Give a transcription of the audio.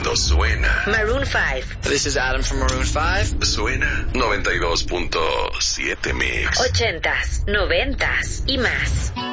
Cuando suena Maroon 5. This is Adam from Maroon 5. Suena 92.7 Mix. 80s, 90s y más.